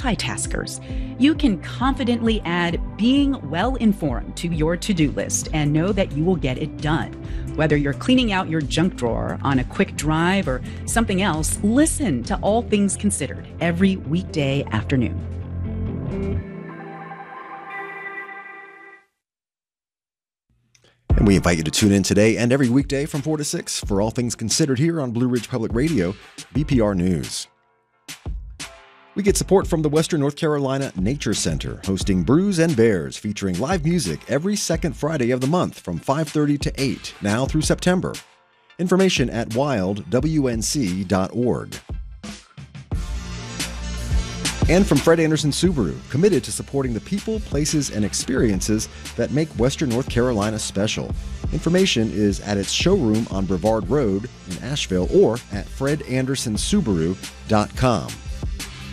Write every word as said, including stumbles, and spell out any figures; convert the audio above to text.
multitaskers. You can confidently add being well-informed to your to-do list and know that you will get it done. Whether you're cleaning out your junk drawer on a quick drive or something else, listen to All Things Considered every weekday afternoon. And we invite you to tune in today and every weekday from four to six for All Things Considered here on Blue Ridge Public Radio, B P R News. We get support from the Western North Carolina Nature Center, hosting Brews and Bears, featuring live music every second Friday of the month from five thirty to eight, now through September. Information at wild w n c dot org. And from Fred Anderson Subaru, committed to supporting the people, places, and experiences that make Western North Carolina special. Information is at its showroom on Brevard Road in Asheville or at fred anderson subaru dot com.